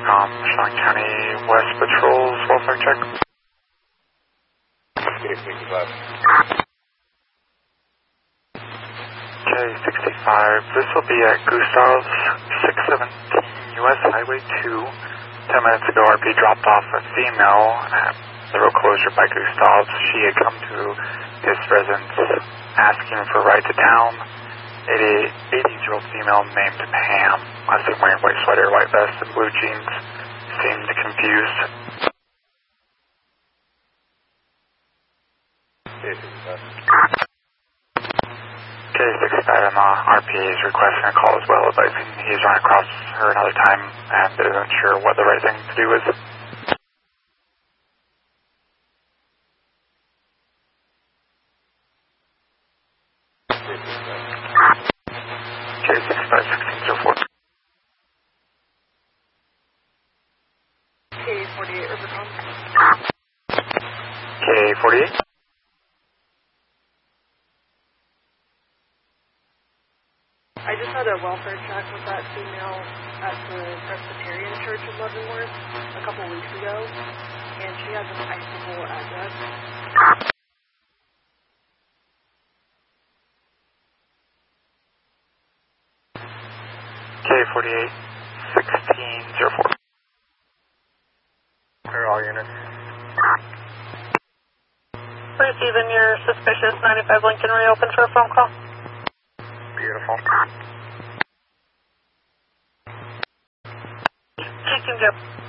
Overcom, Sean County West Patrol's welfare check. K65, this will be at Gustav's 617 US Highway 2. 10 minutes ago, RP dropped off a female at the road closure by Gustav's. She had come to his residence asking for a ride to town. 80-year-old female named Pam. I see wearing white sweater, white vest, and blue jeans. Seemed confused. K65 and RPA is requesting a call as well, advising he's run across her another time and isn't sure what the right thing to do is. K65 1604. K48 Overcom. K48. I just had a welfare check with that female at the Presbyterian Church in Leavenworth a couple weeks ago, and she has an Icicle address. K48 1604. Clear all units. Receiving your suspicious 95 Lincoln reopen for a phone call. Beautiful. Chicken Joe.